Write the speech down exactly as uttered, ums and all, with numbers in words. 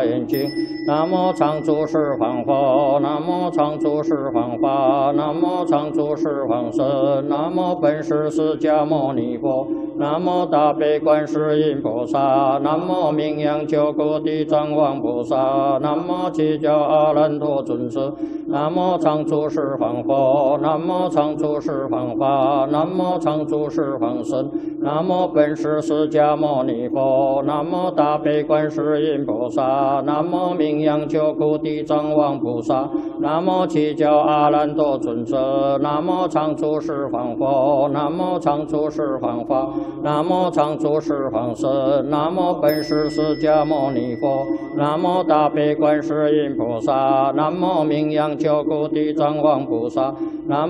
大眼睛。南无常住十方佛，南无常住十方法，南无常住十方身，南无本师释迦牟尼佛，南无大悲观世音菩萨，南无名扬救苦地藏王菩萨，南无七教阿难多尊者，南无常住十方佛，南无常住十方法，南无常住十方身，南无本师释迦牟尼佛，南无大悲观世音菩萨，南无名扬救苦地藏王菩萨，南无七教阿难多尊者，南无常住十方佛，南无常住十方法，南无常住十方身，南无本师释迦牟尼佛，南无大悲观世音菩萨，南无名扬救苦地藏王菩萨，南